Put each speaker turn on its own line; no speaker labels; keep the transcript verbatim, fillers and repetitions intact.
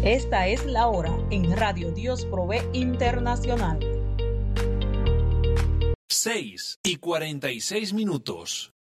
Esta es la hora en Radio Dios Provee Internacional.
seis y cuarenta y seis minutos.